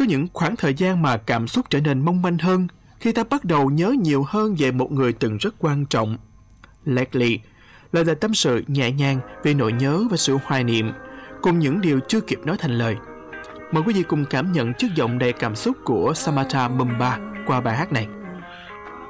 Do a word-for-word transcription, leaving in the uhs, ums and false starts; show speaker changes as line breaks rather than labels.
có những khoảng thời gian mà cảm xúc trở nên mong manh hơn khi ta bắt đầu nhớ nhiều hơn về một người từng rất quan trọng. Leslie, lời lời tâm sự nhẹ nhàng về nỗi nhớ và sự hoài niệm, cùng những điều chưa kịp nói thành lời. Mời quý vị cùng cảm nhận chất giọng đầy cảm xúc của Samantha Mumba qua bài hát này.